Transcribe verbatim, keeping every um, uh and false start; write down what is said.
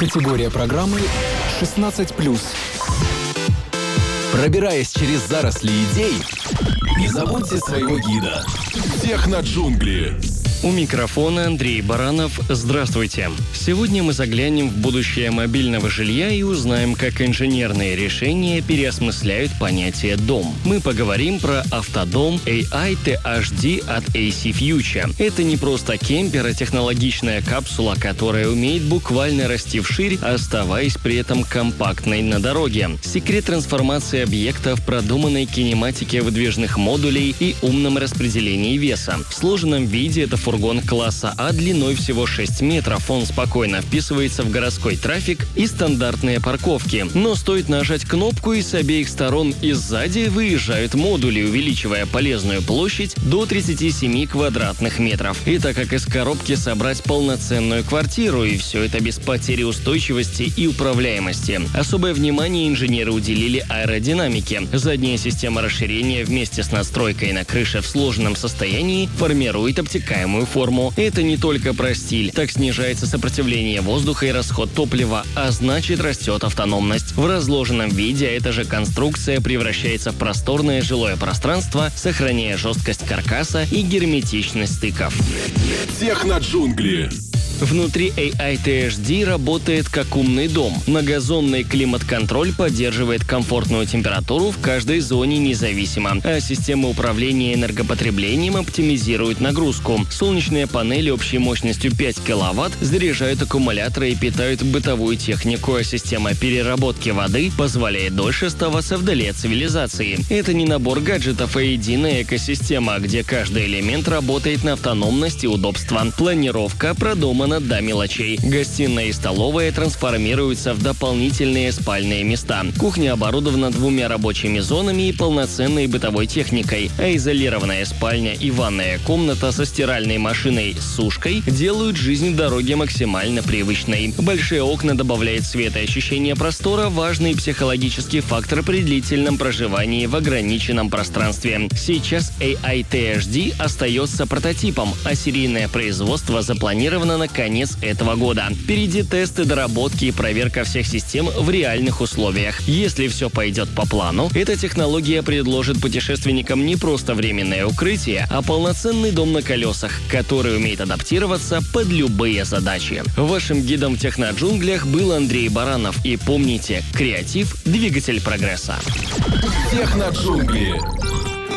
Категория программы шестнадцать плюс. Пробираясь через заросли идей, не забудьте своего гида. Техноджунгли. У микрофона Андрей Баранов. Здравствуйте. Сегодня мы заглянем в будущее мобильного жилья и узнаем, как инженерные решения переосмысляют понятие «дом». Мы поговорим про автодом эй ай ти эйч ди от эй си Future. Это не просто кемпер, а технологичная капсула, которая умеет буквально расти вширь, оставаясь при этом компактной на дороге. Секрет трансформации объекта в продуманной кинематике выдвижных модулей и умном распределении веса. В сложенном виде это фургон класса А длиной всего шесть метров. Он спокойно вписывается в городской трафик и стандартные парковки. Но стоит нажать кнопку, и с обеих сторон и сзади выезжают модули, увеличивая полезную площадь до тридцати семи квадратных метров. И так как из коробки собрать полноценную квартиру, и все это без потери устойчивости и управляемости. Особое внимание инженеры уделили аэродинамике. Задняя система расширения вместе с надстройкой на крыше в сложенном состоянии формирует обтекаемую форму. Это не только про стиль. Так снижается сопротивление воздуха и расход топлива, а значит растет автономность. В разложенном виде эта же конструкция превращается в просторное жилое пространство, сохраняя жесткость каркаса и герметичность стыков. Техноджунгли. Внутри эй ай ти эйч ди работает как умный дом. Многозонный климат-контроль поддерживает комфортную температуру в каждой зоне независимо, а система управления энергопотреблением оптимизирует нагрузку. Солнечные панели общей мощностью пять киловатт заряжают аккумуляторы и питают бытовую технику, а система переработки воды позволяет дольше оставаться вдали от цивилизации. Это не набор гаджетов, а единая экосистема, где каждый элемент работает на автономность и удобство. Планировка продумана до мелочей. Гостиная и столовая трансформируются в дополнительные спальные места. Кухня оборудована двумя рабочими зонами и полноценной бытовой техникой, а изолированная спальня и ванная комната со стиральной машиной с сушкой делают жизнь в дороге максимально привычной. Большие окна добавляют свет и ощущение простора, важный психологический фактор при длительном проживании в ограниченном пространстве. Сейчас эй ай ти эйч ди остается прототипом, а серийное производство запланировано на конец этого года. Впереди тесты, доработки и проверка всех систем в реальных условиях. Если все пойдет по плану, эта технология предложит путешественникам не просто временное укрытие, а полноценный дом на колесах, который умеет адаптироваться под любые задачи. Вашим гидом в техноджунглях был Андрей Баранов. И помните, креатив – двигатель прогресса. Техноджунгли.